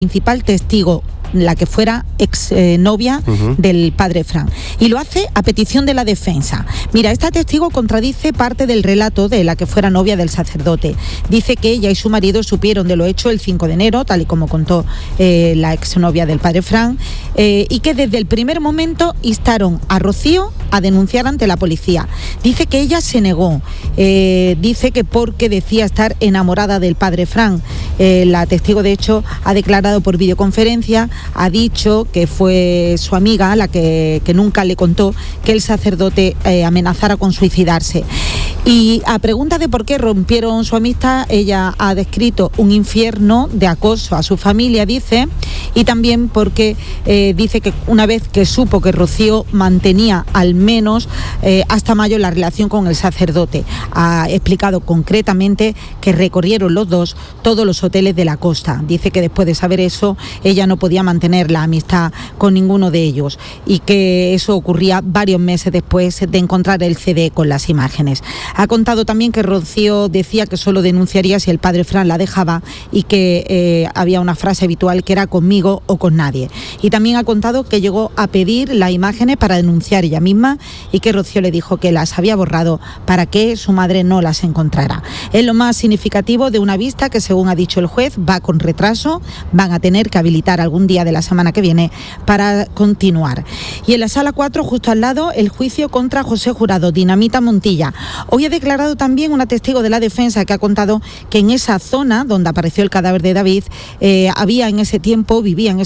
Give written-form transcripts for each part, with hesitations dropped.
principal testigo, la que fuera ex novia del padre Fran, y lo hace a petición de la defensa. Mira, esta testigo contradice parte del relato de la que fuera novia del sacerdote. Dice que ella y su marido supieron de lo hecho el 5 de enero, tal y como contó la ex novia del padre Fran, y que desde el primer momento instaron a Rocío a denunciar ante la policía. Dice que ella se negó, dice que porque decía estar enamorada del padre Fran. La testigo, de hecho, ha declarado por videoconferencia, ha dicho que fue su amiga la que nunca le contó que el sacerdote amenazara con suicidarse. Y a pregunta de por qué rompieron su amistad, ella ha descrito un infierno de acoso a su familia, dice, y también porque dice que una vez que supo que Rocío mantenía al menos hasta mayo la relación con el sacerdote, ha explicado concretamente que recorrieron los dos todos los hoteles de la costa. Dice que después de saber eso, ella no podía mantener la amistad con ninguno de ellos, y que eso ocurría varios meses después de encontrar el CD con las imágenes. Ha contado también que Rocío decía que solo denunciaría si el padre Fran la dejaba, y que había una frase habitual que era conmigo o con nadie. Y también ha contado que llegó a pedir las imágenes para denunciar ella misma, y que Rocío le dijo que las había borrado para que su madre no las encontrara. Es lo más significativo de una vista que, según ha dicho el juez, va con retraso. Van a tener que habilitar algún día de la semana que viene para continuar. Y en la sala 4, justo al lado, el juicio contra José Jurado, Dinamita Montilla. Hoy ha declarado también una testigo de la defensa que ha contado que en esa zona donde apareció el cadáver de David vivía en ese tiempo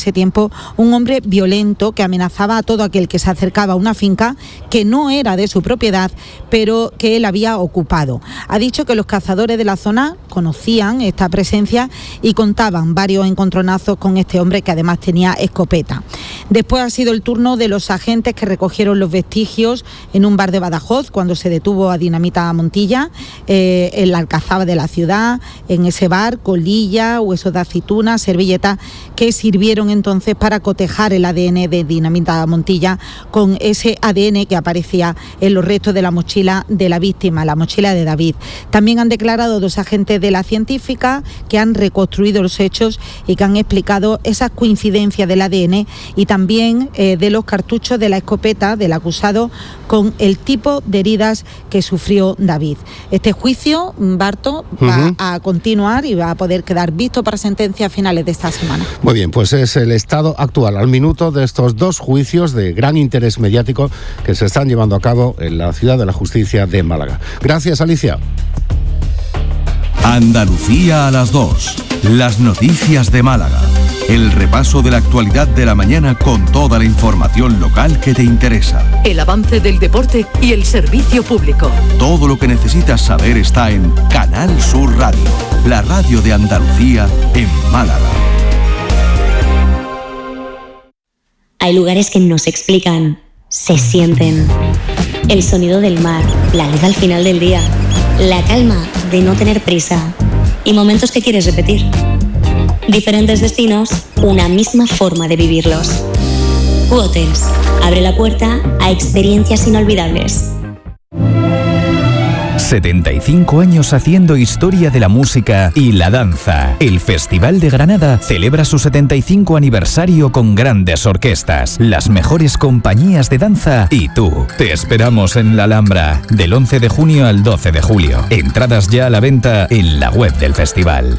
un hombre violento que amenazaba a todo aquel que se acercaba a una finca que no era de su propiedad, pero que él había ocupado. Ha dicho que los cazadores de la zona conocían esta presencia y contaban varios encontronazos con este hombre, que además tenía escopeta. Después ha sido el turno de los agentes que recogieron los vestigios en un bar de Badajoz cuando se detuvo a Dinamita Montilla, en la alcazaba de la ciudad. En ese bar, colilla, huesos de aceituna, servilletas, que sirvieron entonces para cotejar el ADN de Dinamita Montilla con ese ADN que aparecía en los restos de la mochila de la víctima, la mochila de David. También han declarado dos agentes de la científica que han reconstruido los hechos y que han explicado esas coincidencias del ADN y también de los cartuchos de la escopeta del acusado con el tipo de heridas que sufrió David. Este juicio, Barto, va a continuar y va a poder quedar visto para sentencia a finales de esta semana. Muy bien, pues es el estado actual al minuto de estos dos juicios de gran interés mediático que se están llevando a cabo en la Ciudad de la Justicia de Málaga. Gracias, Alicia. Andalucía a las 2. Las noticias de Málaga. El repaso de la actualidad de la mañana con toda la información local que te interesa. El avance del deporte y el servicio público. Todo lo que necesitas saber está en Canal Sur Radio, la radio de Andalucía en Málaga. Hay lugares que no se explican, se sienten. El sonido del mar, la luz al final del día, la calma de no tener prisa y momentos que quieres repetir. Diferentes destinos, una misma forma de vivirlos. Q-Hotels abre la puerta a experiencias inolvidables. 75 años haciendo historia de la música y la danza. El Festival de Granada celebra su 75 aniversario con grandes orquestas, las mejores compañías de danza y tú. Te esperamos en la Alhambra del 11 de junio al 12 de julio. Entradas ya a la venta en la web del festival.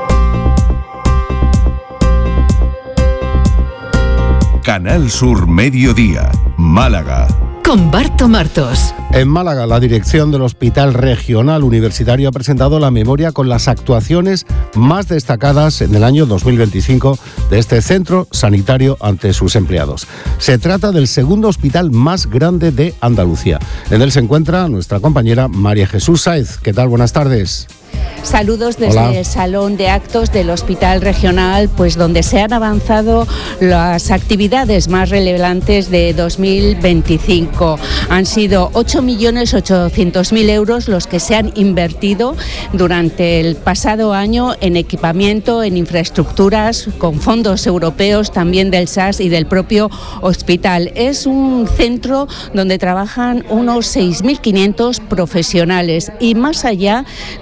Canal Sur Mediodía, Málaga. Con Barto Martos. En Málaga, la dirección del Hospital Regional Universitario ha presentado la memoria con las actuaciones más destacadas en el año 2025 de este centro sanitario ante sus empleados. Se trata del segundo hospital más grande de Andalucía. En él se encuentra nuestra compañera María Jesús Sáez. ¿Qué tal? Buenas tardes. Saludos desde Hola. el Salón de Actos del Hospital Regional, pues donde se han avanzado las actividades más relevantes de 2025. Han sido 8.800.000 euros los que se han invertido durante el pasado año en equipamiento, en infraestructuras, con fondos europeos, también del SAS y del propio hospital. Es un centro donde trabajan unos 6.500 profesionales y más allá de las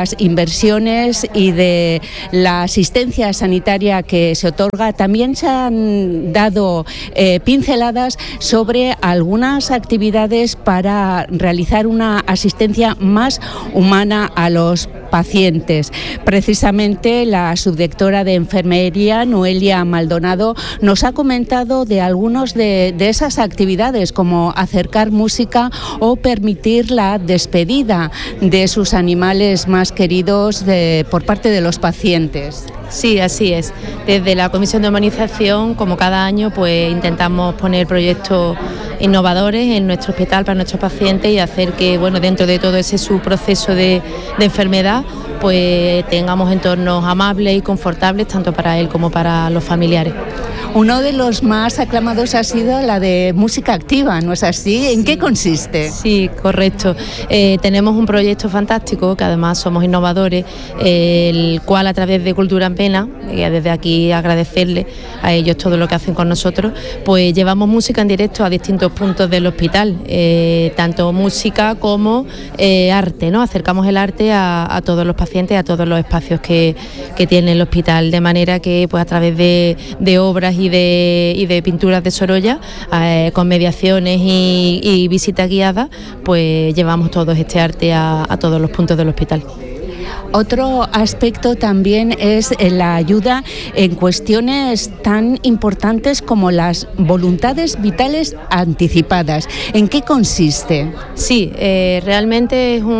las inversiones y de la asistencia sanitaria que se otorga, también se han dado pinceladas sobre algunas actividades para realizar una asistencia más humana a los pacientes. Precisamente la subdirectora de Enfermería, Noelia Maldonado, nos ha comentado de algunos de esas actividades, como acercar música o permitir la despedida de sus animales más queridos por parte de los pacientes. Sí, así es. Desde la Comisión de Humanización, como cada año, pues intentamos poner proyectos innovadores en nuestro hospital para nuestros pacientes y hacer que, bueno, dentro de todo ese su proceso de enfermedad, pues tengamos entornos amables y confortables tanto para él como para los familiares. Uno de los más aclamados ha sido la de música activa, ¿no es así? ¿En qué consiste? Sí, correcto. Tenemos un proyecto fantástico, que además somos innovadores, el cual a través de Cultura en Pena, y desde aquí agradecerle a ellos todo lo que hacen con nosotros, pues llevamos música en directo a distintos puntos del hospital, tanto música como arte, ¿no? Acercamos el arte a todos los pacientes, a todos los espacios que tiene el hospital, de manera que pues a través de obras y de pinturas de Sorolla, con mediaciones y visitas guiadas, pues llevamos todo este arte a todos los puntos del hospital. Otro aspecto también es la ayuda en cuestiones tan importantes como las voluntades vitales anticipadas. ¿En qué consiste? Sí, realmente es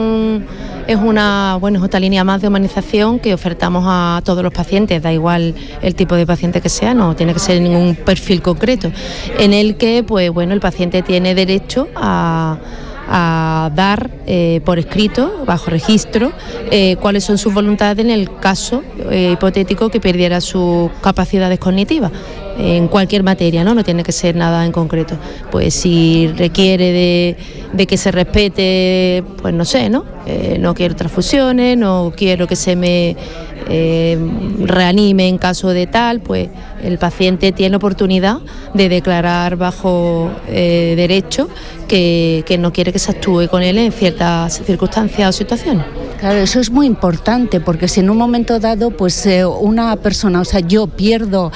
otra línea más de humanización que ofertamos a todos los pacientes, da igual el tipo de paciente que sea, no tiene que ser ningún perfil concreto, en el que pues bueno, el paciente tiene derecho a dar por escrito, bajo registro, cuáles son sus voluntades en el caso hipotético que perdiera sus capacidades cognitivas en cualquier materia, no tiene que ser nada en concreto. Pues si requiere de que se respete, pues no sé, no quiero transfusiones, no quiero que se me reanime en caso de tal, pues el paciente tiene oportunidad de declarar bajo derecho que no quiere que se actúe con él en ciertas circunstancias o situaciones. Claro, eso es muy importante, porque si en un momento dado, pues una persona, o sea, yo pierdo,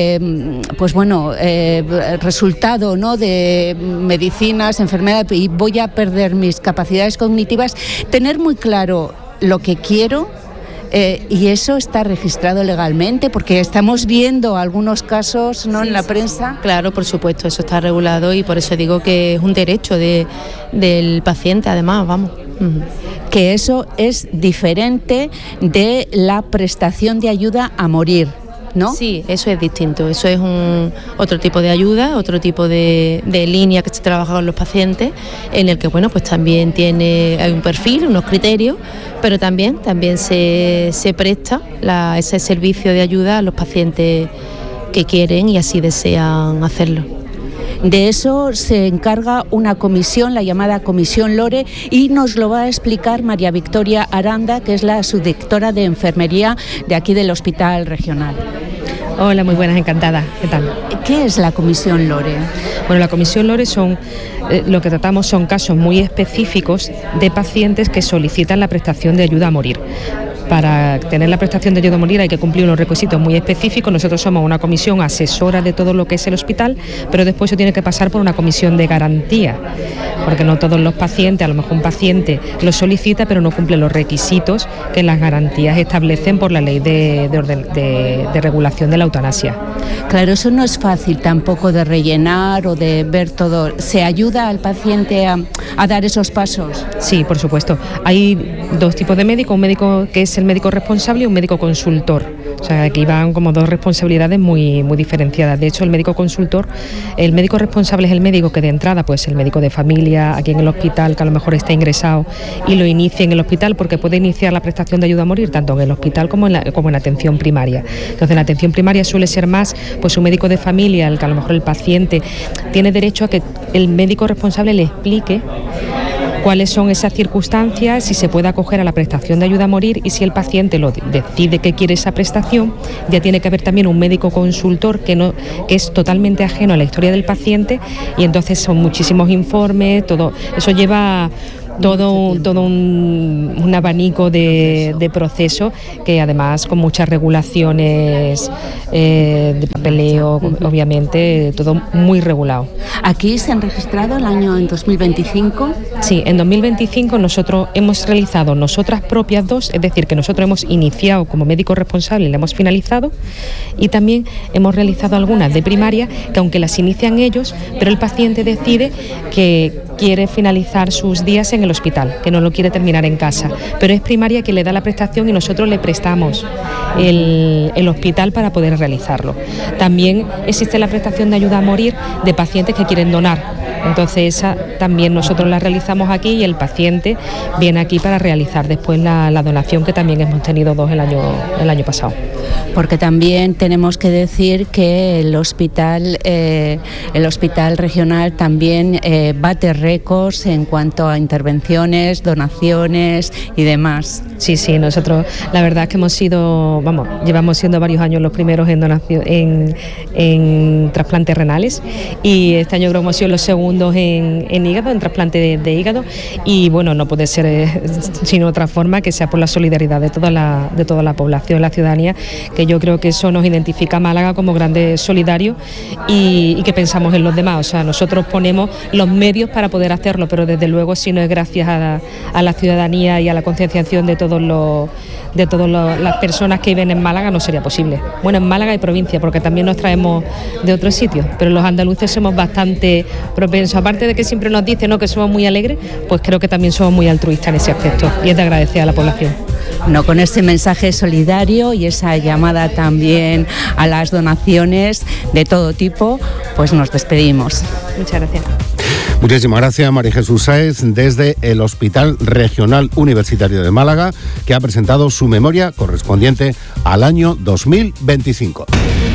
resultado, ¿no?, de medicinas, enfermedades, y voy a perder mis capacidades cognitivas, tener muy claro lo que quiero. Y eso está registrado legalmente, porque estamos viendo algunos casos, ¿no?, en la prensa. Claro, por supuesto, eso está regulado y por eso digo que es un derecho del paciente, además, vamos. Que eso es diferente de la prestación de ayuda a morir, ¿no? Sí, eso es distinto, eso es otro tipo de ayuda, otro tipo de línea que se trabaja con los pacientes, en el que bueno, pues también hay un perfil, unos criterios, pero también se presta ese servicio de ayuda a los pacientes que quieren y así desean hacerlo. De eso se encarga una comisión, la llamada Comisión Lore, y nos lo va a explicar María Victoria Aranda, que es la subdirectora de Enfermería de aquí del Hospital Regional. Hola, muy buenas, encantada. ¿Qué tal? ¿Qué es la Comisión Lore? Bueno, la Comisión Lore lo que tratamos son casos muy específicos de pacientes que solicitan la prestación de ayuda a morir. Para tener la prestación de ayuda a morir hay que cumplir unos requisitos muy específicos. Nosotros somos una comisión asesora de todo lo que es el hospital, pero después se tiene que pasar por una comisión de garantía, porque no todos los pacientes, a lo mejor un paciente lo solicita, pero no cumple los requisitos que las garantías establecen por la ley de regulación de la eutanasia. Claro, eso no es fácil tampoco de rellenar o de ver todo. ¿Se ayuda al paciente a dar esos pasos? Sí, por supuesto. Hay dos tipos de médicos, un médico que es el médico responsable y un médico consultor. O sea, aquí van como dos responsabilidades muy, muy diferenciadas. De hecho, el médico responsable es el médico que de entrada, pues el médico de familia aquí en el hospital, que a lo mejor está ingresado y lo inicia en el hospital, porque puede iniciar la prestación de ayuda a morir tanto en el hospital como en la atención primaria. Entonces, en la atención primaria suele ser más pues un médico de familia, el que a lo mejor el paciente tiene derecho a que el médico responsable le explique cuáles son esas circunstancias, si se puede acoger a la prestación de ayuda a morir, y si el paciente decide que quiere esa prestación, ya tiene que haber también un médico consultor que es totalmente ajeno a la historia del paciente, y entonces son muchísimos informes, todo eso lleva todo un abanico de procesos que además con muchas regulaciones de papeleo, obviamente, todo muy regulado. ¿Aquí se han registrado el año en 2025? Sí, en 2025 nosotros hemos realizado nosotras propias 2, es decir, que nosotros hemos iniciado como médico responsable y la hemos finalizado, y también hemos realizado algunas de primaria que aunque las inician ellos, pero el paciente decide que quiere finalizar sus días en el hospital, que no lo quiere terminar en casa, pero es primaria que le da la prestación y nosotros le prestamos el hospital para poder realizarlo. También existe la prestación de ayuda a morir de pacientes que quieren donar. Entonces esa también nosotros la realizamos aquí y el paciente viene aquí para realizar después la donación, que también hemos tenido 2 el año pasado. Porque también tenemos que decir que el hospital regional también bate récords en cuanto a intervenciones, donaciones y demás. Sí, nosotros la verdad es que llevamos siendo varios años los primeros en donación, en trasplantes renales, y este año creo que hemos sido los segundos en hígado, en trasplante de hígado, y bueno, no puede ser sino otra forma que sea por la solidaridad de toda la población, la ciudadanía, que yo creo que eso nos identifica a Málaga como grandes solidarios y que pensamos en los demás. O sea, nosotros ponemos los medios para poder hacerlo, pero desde luego si no es gracias a la ciudadanía y a la concienciación de todas las personas que viven en Málaga, no sería posible. Bueno, en Málaga y provincia, porque también nos traemos de otros sitios, pero los andaluces somos bastante propensos, aparte de que siempre nos dicen, ¿no?, que somos muy alegres, pues creo que también somos muy altruistas en ese aspecto, y es de agradecer a la población. No, con ese mensaje solidario y esa llamada también a las donaciones de todo tipo, pues nos despedimos. Muchas gracias. Muchísimas gracias, María Jesús Sáez, desde el Hospital Regional Universitario de Málaga, que ha presentado su memoria correspondiente al año 2025.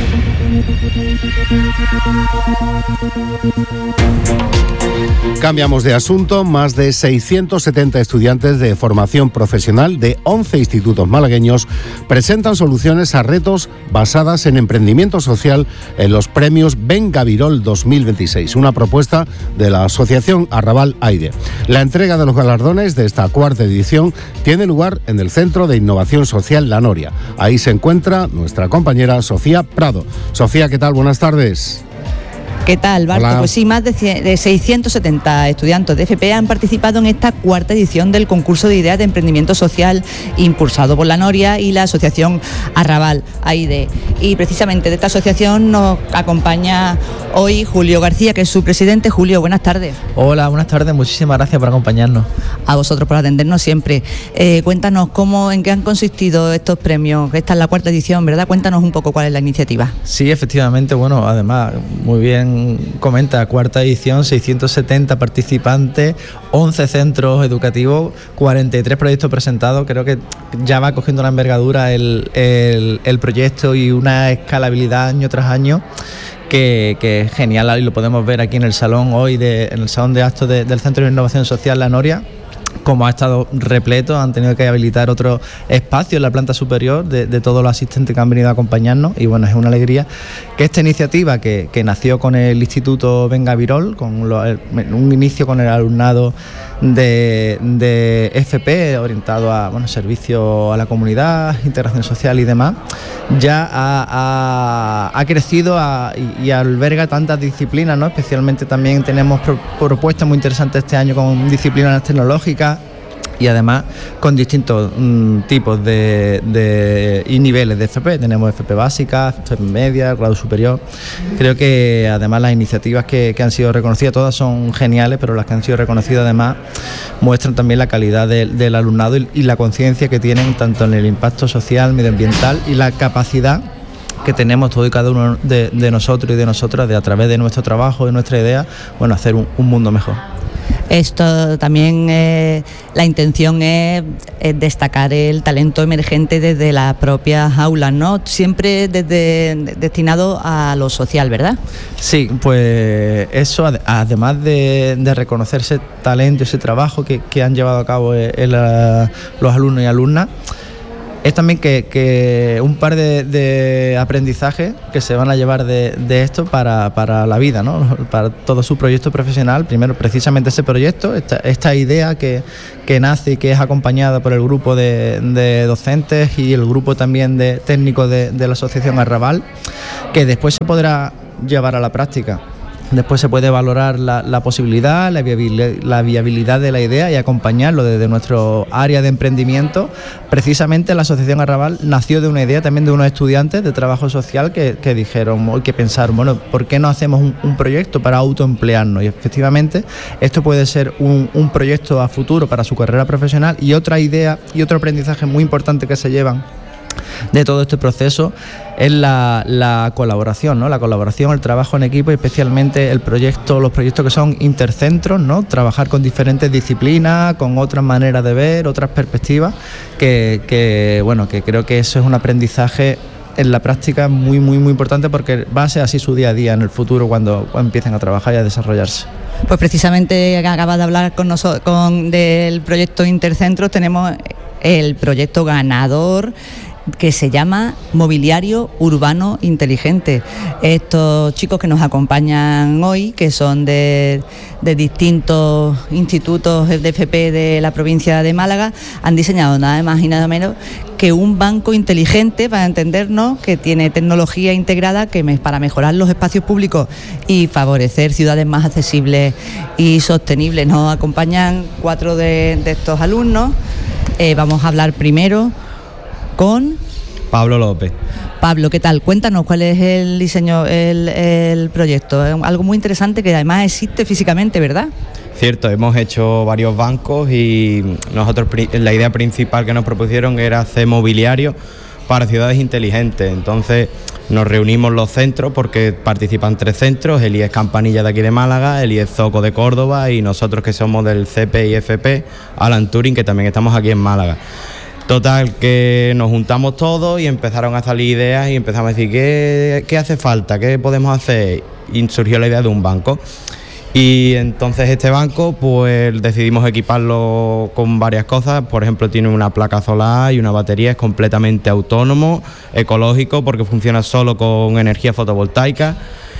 Cambiamos de asunto. Más de 670 estudiantes de formación profesional de 11 institutos malagueños presentan soluciones a retos basadas en emprendimiento social en los premios Ben Gavirol 2026, una propuesta de la Asociación Arrabal Aire. La entrega de los galardones de esta 4ª edición tiene lugar en el Centro de Innovación Social La Noria. Ahí se encuentra nuestra compañera Sofía Prado. Sofía, ¿qué tal? Buenas tardes. ¿Qué tal, Barto? Hola. Pues sí, más de 670 estudiantes de FP han participado en esta 4ª edición del concurso de ideas de emprendimiento social impulsado por la Noria y la Asociación Arrabal Aide. Y precisamente de esta asociación nos acompaña hoy Julio García, que es su presidente. Julio, buenas tardes. Hola, buenas tardes, muchísimas gracias por acompañarnos. A vosotros por atendernos siempre. Cuéntanos en qué han consistido estos premios. Esta es la 4ª edición, ¿verdad? Cuéntanos un poco cuál es la iniciativa. Sí, efectivamente, bueno, además, muy bien comenta, 4ª edición, 670 participantes, 11 centros educativos, 43 proyectos presentados. Creo que ya va cogiendo una envergadura el proyecto y una escalabilidad año tras año que es genial, y lo podemos ver aquí en el salón hoy, en el salón de actos del Centro de Innovación Social La Noria, como ha estado repleto. Han tenido que habilitar otro espacio en la planta superior de todos los asistentes que han venido a acompañarnos, y bueno, es una alegría que esta iniciativa que nació con el Instituto Ben Gavirol, con un inicio con el alumnado de FP orientado a servicio a la comunidad, integración social y demás, ya ha crecido y alberga tantas disciplinas, ¿no? Especialmente también tenemos propuestas muy interesantes este año con disciplinas tecnológicas, y además con distintos tipos y niveles de FP. Tenemos FP básica, FP media, grado superior. Creo que además las iniciativas que han sido reconocidas, todas son geniales, pero las que han sido reconocidas además muestran también la calidad del alumnado y la conciencia que tienen tanto en el impacto social, medioambiental, y la capacidad que tenemos todo y cada uno de nosotros y de nosotras, de a través de nuestro trabajo y nuestra idea, hacer un mundo mejor. Esto también, la intención es destacar el talento emergente desde las propias aulas, ¿no? Siempre destinado a lo social, ¿verdad? Sí, pues eso, además de reconocer ese talento, ese trabajo que han llevado a cabo los alumnos y alumnas, es también que un par de aprendizajes que se van a llevar de esto para la vida, ¿no? Para todo su proyecto profesional. Primero, precisamente ese proyecto, esta idea que nace y que es acompañada por el grupo de docentes y el grupo también de técnicos de la Asociación Arrabal, que después se podrá llevar a la práctica. Después se puede valorar la posibilidad, la viabilidad de la idea y acompañarlo desde nuestro área de emprendimiento. Precisamente la Asociación Arrabal nació de una idea también de unos estudiantes de trabajo social que dijeron, que pensaron, bueno, ¿por qué no hacemos un proyecto para autoemplearnos? Y efectivamente esto puede ser un proyecto a futuro para su carrera profesional. Y otra idea y otro aprendizaje muy importante que se llevan de todo este proceso es la colaboración, ¿no? La colaboración, el trabajo en equipo y especialmente los proyectos que son intercentros, ¿no? Trabajar con diferentes disciplinas, con otras maneras de ver, otras perspectivas, que creo que eso es un aprendizaje en la práctica muy, muy, muy importante, porque va a ser así su día a día en el futuro cuando empiecen a trabajar y a desarrollarse. Pues precisamente acaba de hablar con nosotros del proyecto Intercentros. Tenemos el proyecto ganador, que se llama Mobiliario Urbano Inteligente. Estos chicos que nos acompañan hoy, que son de distintos institutos de FP de la provincia de Málaga, han diseñado nada más y nada menos que un banco inteligente, para entendernos, que tiene tecnología integrada para mejorar los espacios públicos y favorecer ciudades más accesibles y sostenibles. Nos acompañan 4 de estos alumnos. Vamos a hablar primero con Pablo López. Pablo, ¿qué tal? Cuéntanos cuál es el diseño, el proyecto. Es algo muy interesante que además existe físicamente, ¿verdad? Cierto, hemos hecho varios bancos y nosotros la idea principal que nos propusieron era hacer mobiliario para ciudades inteligentes. Entonces nos reunimos los centros, porque participan 3 centros, el IES Campanilla de aquí de Málaga, el IES Zoco de Córdoba y nosotros que somos del CP y FP, Alan Turing, que también estamos aquí en Málaga. Total, que nos juntamos todos y empezaron a salir ideas y empezamos a decir ¿qué hace falta? ¿Qué podemos hacer? Y surgió la idea de un banco. Y entonces este banco pues decidimos equiparlo con varias cosas. Por ejemplo, tiene una placa solar y una batería, es completamente autónomo, ecológico, porque funciona solo con energía fotovoltaica.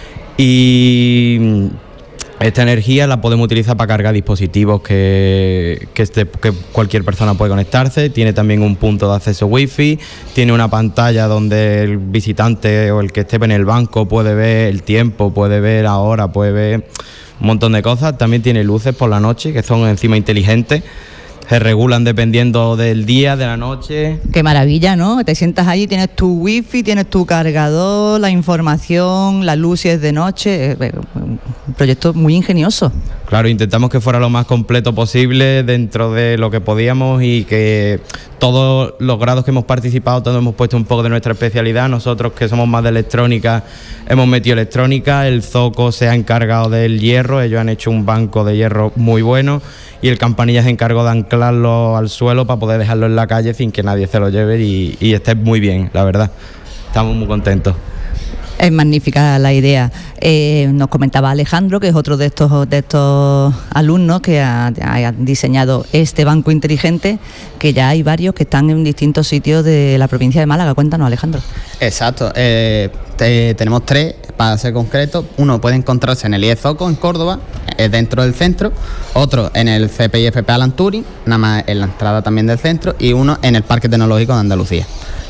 Y esta energía la podemos utilizar para cargar dispositivos que cualquier persona puede conectarse. Tiene también un punto de acceso wifi, tiene una pantalla donde el visitante o el que esté en el banco puede ver el tiempo, puede ver la hora, puede ver un montón de cosas. También tiene luces por la noche que son encima inteligentes, se regulan dependiendo del día, de la noche. Qué maravilla, ¿no? Te sientas allí, tienes tu wifi, tienes tu cargador, la información, la luz si es de noche. Un proyecto muy ingenioso. Claro, intentamos que fuera lo más completo posible dentro de lo que podíamos y que todos los grados que hemos participado, todos hemos puesto un poco de nuestra especialidad. Nosotros, que somos más de electrónica, hemos metido electrónica. El Zoco se ha encargado del hierro, ellos han hecho un banco de hierro muy bueno, y el Campanilla se encargó de anclarlo al suelo para poder dejarlo en la calle sin que nadie se lo lleve y esté muy bien, la verdad. Estamos muy contentos. Es magnífica la idea. Nos comentaba Alejandro, que es otro de estos alumnos que ha diseñado este banco inteligente, que ya hay varios que están en distintos sitios de la provincia de Málaga. Cuéntanos, Alejandro. Exacto. Tenemos 3, para ser concreto. Uno puede encontrarse en el IES Zoco, en Córdoba, dentro del centro. Otro en el CPIFP Alan Turing, nada más en la entrada también del centro. Y uno en el Parque Tecnológico de Andalucía.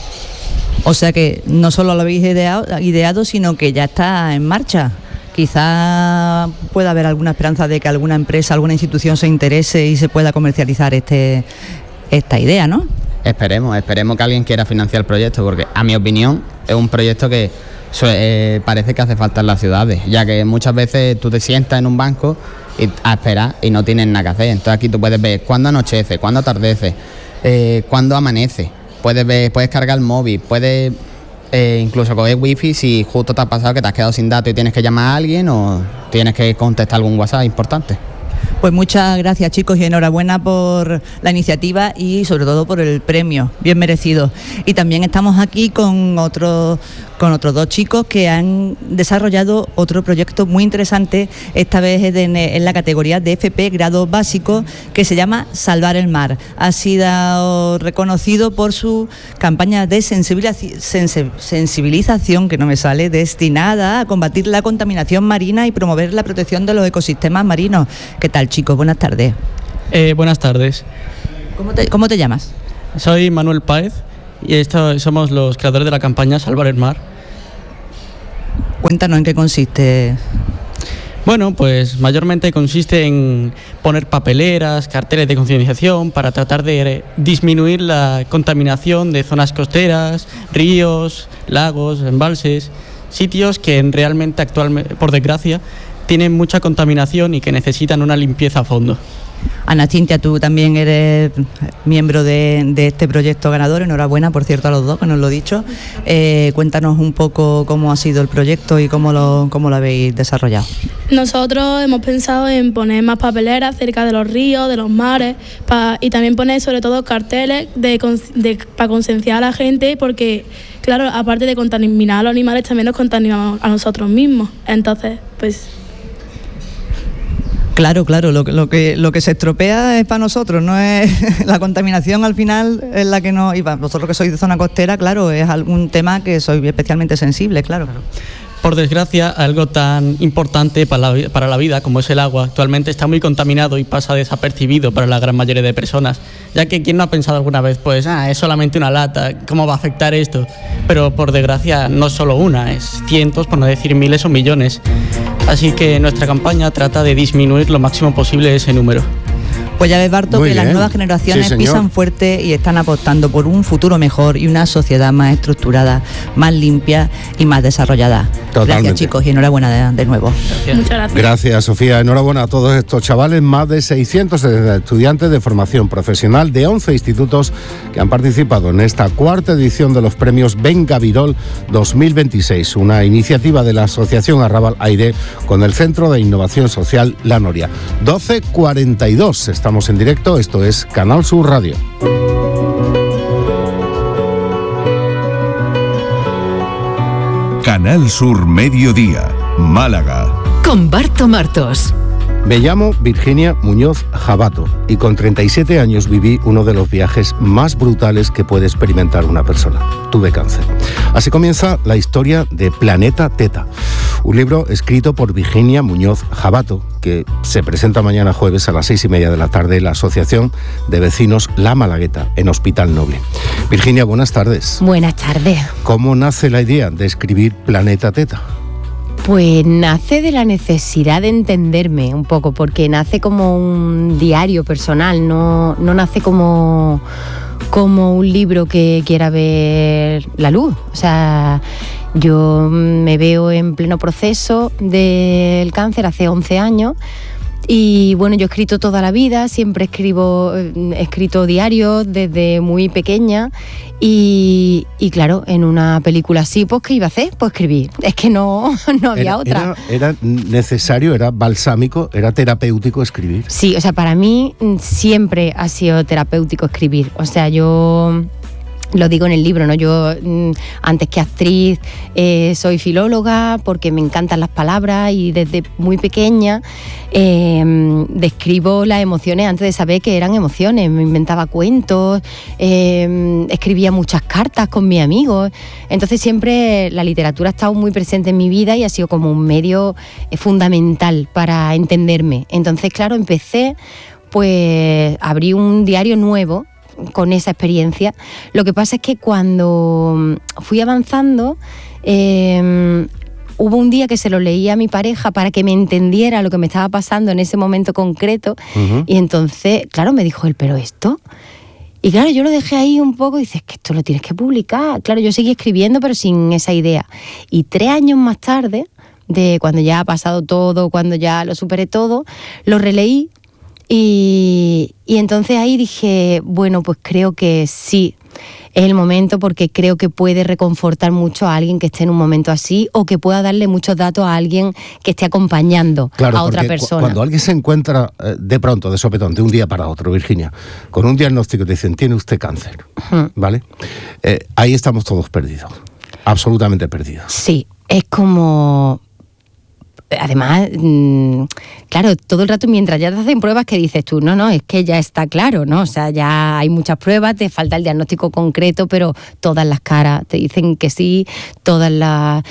O sea que no solo lo habéis ideado, sino que ya está en marcha. Quizá pueda haber alguna esperanza de que alguna empresa, alguna institución se interese y se pueda comercializar esta idea, ¿no? Esperemos que alguien quiera financiar el proyecto, porque a mi opinión es un proyecto que parece que hace falta en las ciudades, ya que muchas veces tú te sientas en un banco a esperar y no tienes nada que hacer. Entonces aquí tú puedes ver cuándo anochece, cuándo atardece, cuándo amanece. Puedes cargar el móvil, puedes incluso coger wifi si justo te ha pasado que te has quedado sin datos y tienes que llamar a alguien o tienes que contestar algún WhatsApp importante. Pues muchas gracias, chicos, y enhorabuena por la iniciativa y sobre todo por el premio, bien merecido. Y también estamos aquí con otros 2 chicos que han desarrollado otro proyecto muy interesante, esta vez en la categoría de FP grado básico, que se llama Salvar el Mar. Ha sido reconocido por su campaña de sensibilización, que no me sale, destinada a combatir la contaminación marina y promover la protección de los ecosistemas marinos. ¿Qué tal, chicos? Buenas tardes. Buenas tardes. ¿Cómo te llamas? Soy Manuel Páez y somos los creadores de la campaña Salvar el Mar. Cuéntanos en qué consiste. Bueno, pues mayormente consiste en poner papeleras, carteles de concienciación para tratar de disminuir la contaminación de zonas costeras, ríos, lagos, embalses, sitios que realmente actualmente, por desgracia, tienen mucha contaminación y que necesitan una limpieza a fondo. Ana Cintia, tú también eres miembro de este proyecto ganador. Enhorabuena, por cierto, a los 2, que nos lo he dicho. Cuéntanos un poco cómo ha sido el proyecto y cómo lo habéis desarrollado. Nosotros hemos pensado en poner más papeleras cerca de los ríos, de los mares, y también poner sobre todo carteles para concienciar a la gente, porque claro, aparte de contaminar a los animales, también nos contaminamos a nosotros mismos. Entonces, pues... Claro, lo que se estropea es para nosotros, no es la contaminación al final es la que no, y para vosotros que sois de zona costera, claro, es algún tema que sois especialmente sensibles, claro. Por desgracia, algo tan importante para la vida como es el agua actualmente está muy contaminado y pasa desapercibido para la gran mayoría de personas, ya que ¿quién no ha pensado alguna vez, pues, es solamente una lata, ¿cómo va a afectar esto? Pero por desgracia no es solo una, es cientos, por no decir miles o millones. Así que nuestra campaña trata de disminuir lo máximo posible ese número. Pues ya ves, Barto, que las nuevas generaciones pisan fuerte y están apostando por un futuro mejor y una sociedad más estructurada, más limpia y más desarrollada. Totalmente. Gracias, chicos, y enhorabuena de nuevo. Gracias. Muchas gracias. Gracias, Sofía. Enhorabuena a todos estos chavales, más de 600 estudiantes de formación profesional de 11 institutos que han participado en esta 4ª edición de los premios Venga Virol 2026, una iniciativa de la Asociación Arrabal Aire con el Centro de Innovación Social La Noria. 12:42, estamos en directo, esto es Canal Sur Radio. Canal Sur Mediodía, Málaga. Con Barto Martos. Me llamo Virginia Muñoz Jabato y con 37 años viví uno de los viajes más brutales que puede experimentar una persona. Tuve cáncer. Así comienza la historia de Planeta Teta, un libro escrito por Virginia Muñoz Jabato, que se presenta mañana jueves a las 6:30 de la tarde en la Asociación de Vecinos La Malagueta, en Hospital Noble. Virginia, buenas tardes. Buenas tardes. ¿Cómo nace la idea de escribir Planeta Teta? Pues nace de la necesidad de entenderme un poco, porque nace como un diario personal, no nace como un libro que quiera ver la luz. O sea, yo me veo en pleno proceso del cáncer hace 11 años. Y bueno, yo he escrito toda la vida, siempre he escrito diarios desde muy pequeña y claro, en una película así, pues ¿qué iba a hacer? Pues escribir, es que no había otra. Era necesario, era balsámico, era terapéutico escribir. Sí, o sea, para mí siempre ha sido terapéutico escribir, o sea, yo... Lo digo en el libro, ¿no? Yo, antes que actriz, soy filóloga porque me encantan las palabras y desde muy pequeña describo las emociones antes de saber que eran emociones. Me inventaba cuentos, escribía muchas cartas con mis amigos. Entonces siempre la literatura ha estado muy presente en mi vida y ha sido como un medio fundamental para entenderme. Entonces, claro, empecé, pues abrí un diario nuevo con esa experiencia. Lo que pasa es que cuando fui avanzando, hubo un día que se lo leí a mi pareja para que me entendiera lo que me estaba pasando en ese momento concreto. Y entonces, claro, me dijo él, ¿pero esto? Y claro, yo lo dejé ahí un poco y dices, que esto lo tienes que publicar. Claro, yo seguí escribiendo, pero sin esa idea. Y 3 años más tarde, de cuando ya ha pasado todo, cuando ya lo superé todo, lo releí. Y entonces ahí dije, bueno, pues creo que sí, es el momento, porque creo que puede reconfortar mucho a alguien que esté en un momento así, o que pueda darle muchos datos a alguien que esté acompañando a otra persona. Cuando alguien se encuentra de pronto, de sopetón, de un día para otro, Virginia, con un diagnóstico, te dicen, tiene usted cáncer, ¿vale? Ahí estamos todos perdidos, absolutamente perdidos. Sí, es como... Además, claro, todo el rato mientras ya te hacen pruebas que dices tú, no, es que ya está claro, ¿no? O sea, ya hay muchas pruebas, te falta el diagnóstico concreto, pero todas las caras te dicen que sí, todas la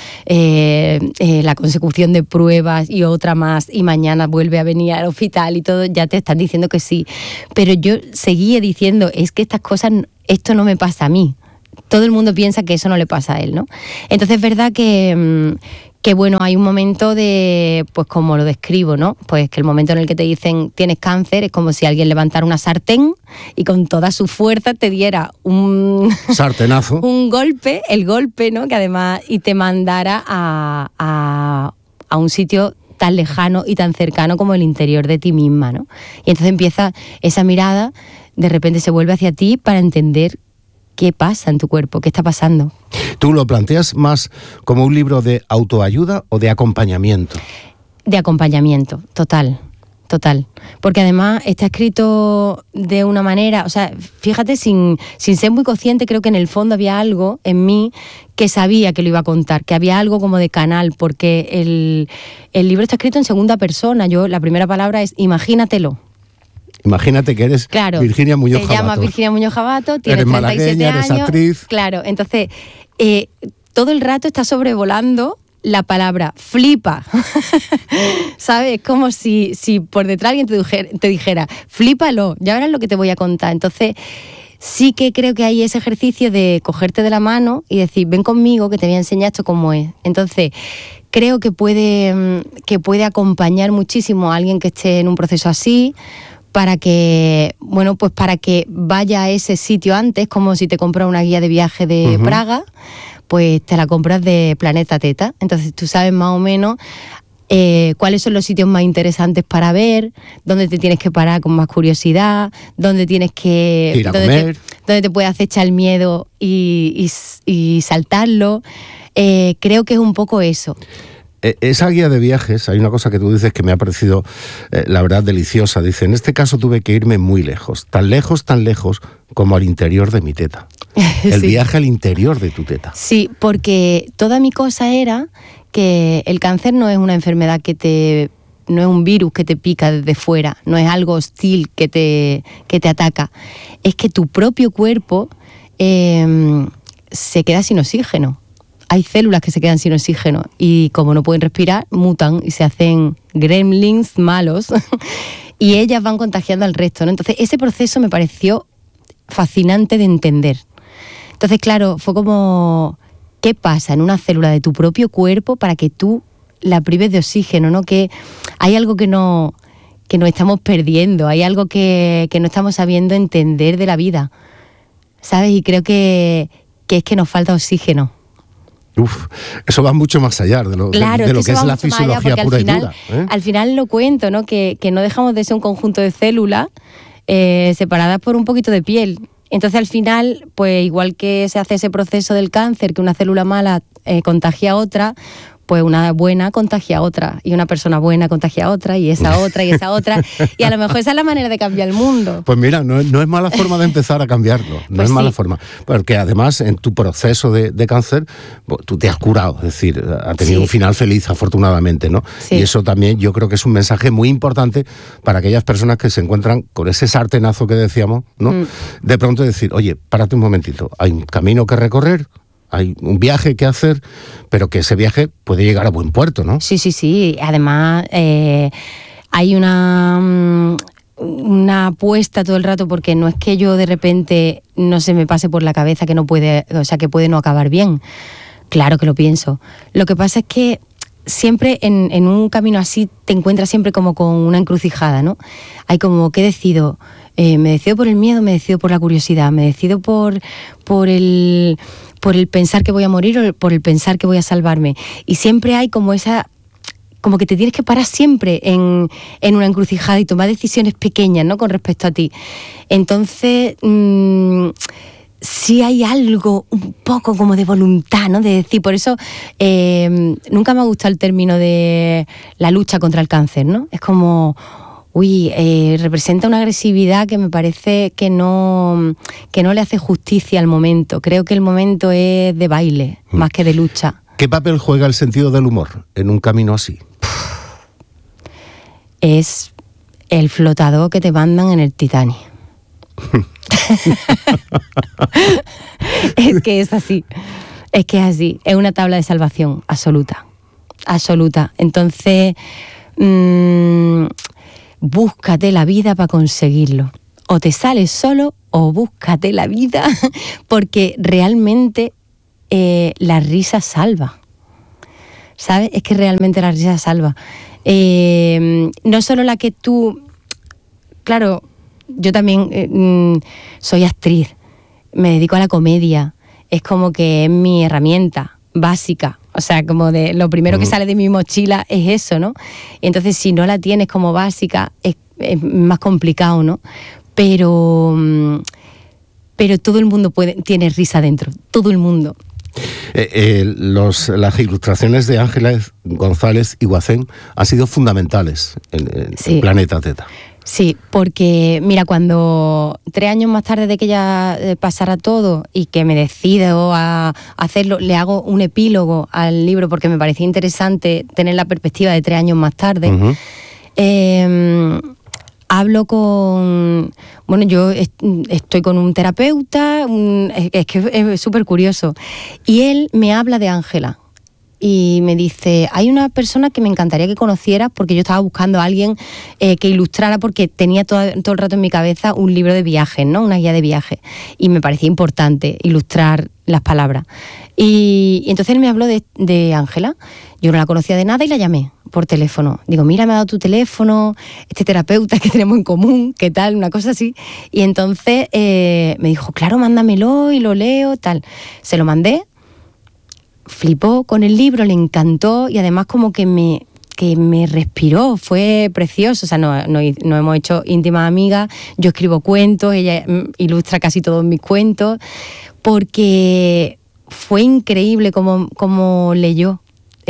consecución de pruebas y otra más, y mañana vuelve a venir al hospital y todo, ya te están diciendo que sí. Pero yo seguía diciendo, es que estas cosas, esto no me pasa a mí. Todo el mundo piensa que eso no le pasa a él, ¿no? Entonces es verdad que bueno, hay un momento de, pues como lo describo, ¿no? Pues que el momento en el que te dicen tienes cáncer es como si alguien levantara una sartén y con toda su fuerza te diera un... sartenazo. Un golpe, el golpe, ¿no? Que además, y te mandara a un sitio tan lejano y tan cercano como el interior de ti misma, ¿no? Y entonces empieza esa mirada, de repente se vuelve hacia ti para entender qué pasa en tu cuerpo, qué está pasando. ¿Tú lo planteas más como un libro de autoayuda o de acompañamiento? De acompañamiento, total. Porque además está escrito de una manera, o sea, fíjate, sin ser muy consciente, creo que en el fondo había algo en mí que sabía que lo iba a contar, que había algo como de canal, porque el libro está escrito en segunda persona. La primera palabra es imagínatelo. Imagínate que eres Virginia Muñoz Jabato. Te llamas Virginia Muñoz Jabato, tienes eres 37 años. Eres actriz. Claro, entonces todo el rato está sobrevolando la palabra flipa. ¿Sabes? Como si por detrás alguien te dijera, flípalo, ya verás lo que te voy a contar. Entonces sí que creo que hay ese ejercicio de cogerte de la mano y decir, ven conmigo que te voy a enseñar esto cómo es. Entonces creo que puede acompañar muchísimo a alguien que esté en un proceso así, para que vaya a ese sitio antes, como si te compras una guía de viaje de Praga, pues te la compras de Planeta Teta. Entonces tú sabes más o menos cuáles son los sitios más interesantes para ver, dónde te tienes que parar con más curiosidad, dónde tienes que ir a comer, dónde te puede acechar el miedo y saltarlo. Creo que es un poco eso. Esa guía de viajes, hay una cosa que tú dices que me ha parecido, la verdad, deliciosa. Dice, en este caso tuve que irme muy lejos como al interior de mi teta. El viaje al interior de tu teta. Sí, porque toda mi cosa era que el cáncer no es una enfermedad no es un virus que te pica desde fuera, no es algo hostil que te ataca. Es que tu propio cuerpo se queda sin oxígeno. Hay células que se quedan sin oxígeno y como no pueden respirar, mutan y se hacen gremlins malos y ellas van contagiando al resto, ¿no? Entonces ese proceso me pareció fascinante de entender. Entonces, claro, fue como, ¿qué pasa en una célula de tu propio cuerpo para que tú la prives de oxígeno, ¿no? Que hay algo que nos estamos perdiendo, hay algo que no estamos sabiendo entender de la vida, ¿sabes? Y creo que es que nos falta oxígeno. Eso va mucho más allá de lo que es la fisiología pura y dura. Al final lo cuento, ¿no? Que no dejamos de ser un conjunto de células separadas por un poquito de piel. Entonces al final, pues igual que se hace ese proceso del cáncer, que una célula mala contagia a otra, pues una buena contagia a otra, y una persona buena contagia a otra, y esa otra, y esa otra, y a lo mejor esa es la manera de cambiar el mundo. Pues mira, no es mala forma de empezar a cambiarlo, no es mala forma, porque además en tu proceso de cáncer, tú te has curado, es decir, ha tenido un final feliz, afortunadamente, ¿no? Sí. Y eso también yo creo que es un mensaje muy importante para aquellas personas que se encuentran con ese sartenazo que decíamos, ¿no? De pronto decir, oye, párate un momentito, hay un camino que recorrer, hay un viaje que hacer, pero que ese viaje puede llegar a buen puerto, ¿no? Sí. Además, hay una apuesta todo el rato, porque no es que yo de repente no se me pase por la cabeza que no puede, o sea, que puede no acabar bien. Claro que lo pienso. Lo que pasa es que siempre en un camino así te encuentras siempre como con una encrucijada, ¿no? Hay como, ¿qué decido? Me decido por el miedo, me decido por la curiosidad, me decido por el pensar que voy a morir o por el pensar que voy a salvarme. Y siempre hay como esa como que te tienes que parar siempre en una encrucijada y tomar decisiones pequeñas, ¿no?, con respecto a ti. Entonces, sí hay algo un poco como de voluntad, ¿no?, de decir, por eso nunca me ha gustado el término de la lucha contra el cáncer, ¿no? Es como, representa una agresividad que me parece que no le hace justicia al momento. Creo que el momento es de baile, más que de lucha. ¿Qué papel juega el sentido del humor en un camino así? Es el flotador que te mandan en el Titanic. Es que es así. Es que es así. Es una tabla de salvación absoluta. Absoluta. Entonces, búscate la vida para conseguirlo. O te sales solo o búscate la vida, porque realmente la risa salva. ¿Sabes? Es que realmente la risa salva. No solo la que tú... Claro, yo también soy actriz, me dedico a la comedia, es como que es mi herramienta básica, o sea, como de lo primero que sale de mi mochila es eso, ¿no? Y entonces si no la tienes como básica es más complicado, ¿no? Pero todo el mundo tiene risa dentro, todo el mundo. Las ilustraciones de Ángeles González Iguacén han sido fundamentales en el Planeta Teta. Sí, porque mira, cuando 3 años más tarde de que ya pasara todo y que me decido a hacerlo, le hago un epílogo al libro porque me parecía interesante tener la perspectiva de 3 años más tarde. Hablo con... Bueno, yo estoy con un terapeuta, es que es súper curioso. Y él me habla de Ángela. Y me dice, hay una persona que me encantaría que conocieras, porque yo estaba buscando a alguien que ilustrara, porque tenía todo el rato en mi cabeza un libro de viajes, ¿no? Una guía de viajes. Y me parecía importante ilustrar las palabras. Y entonces él me habló de Ángela. Yo no la conocía de nada y la llamé por teléfono. Digo, mira, me ha dado tu teléfono, este terapeuta que tenemos en común, ¿qué tal? Una cosa así. Y entonces me dijo, claro, mándamelo y lo leo, tal. Se lo mandé. Flipó con el libro, le encantó y además como que me respiró, fue precioso. O sea, no hemos hecho íntimas amigas, yo escribo cuentos, ella ilustra casi todos mis cuentos, porque fue increíble cómo leyó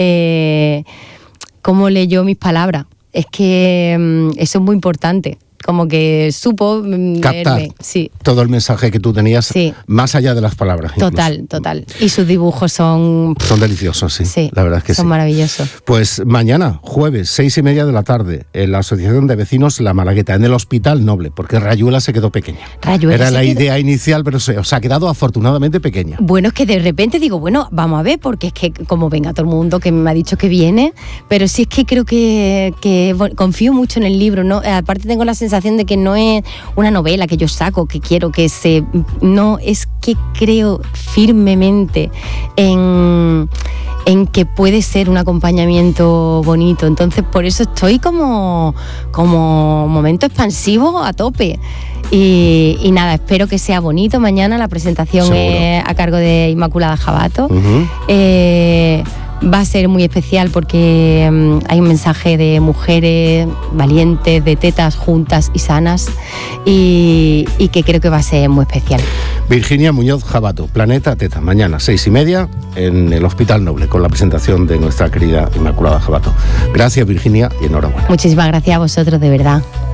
mis palabras. Es que eso es muy importante. Como que supo captar todo el mensaje que tú tenías, más allá de las palabras. Total. Y sus dibujos son deliciosos, sí. La verdad es que son maravillosos. Pues mañana, jueves, 6:30 de la tarde, en la Asociación de Vecinos La Malagueta, en el Hospital Noble, porque Rayuela se quedó pequeña. Era la idea inicial, pero se ha quedado afortunadamente pequeña. Bueno, es que de repente digo, bueno, vamos a ver, porque es que como venga todo el mundo que me ha dicho que viene, pero sí es que creo que confío mucho en el libro, ¿no? Aparte tengo la sensación de que no es una novela que yo saco, que quiero que no, es que creo firmemente en que puede ser un acompañamiento bonito. Entonces por eso estoy como momento expansivo a tope. Y nada, espero que sea bonito mañana. La presentación es a cargo de Inmaculada Jabato. Va a ser muy especial porque hay un mensaje de mujeres valientes, de tetas juntas y sanas, y que creo que va a ser muy especial. Virginia Muñoz Jabato, Planeta Teta, mañana 6:30 en el Hospital Noble, con la presentación de nuestra querida Inmaculada Jabato. Gracias, Virginia, y enhorabuena. Muchísimas gracias a vosotros, de verdad.